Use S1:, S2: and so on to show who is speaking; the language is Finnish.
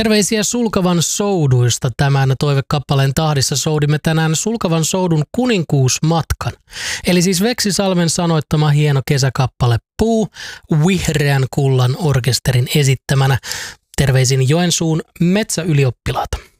S1: Terveisiä Sulkavan souduista tämän toivekappaleen tahdissa soudimme tänään Sulkavan soudun kuninkuusmatkan. Eli siis Veksisalmen sanoittama hieno kesäkappale Puu Vihreän kullan orkesterin esittämänä. Terveisin Joensuun metsäylioppilaat.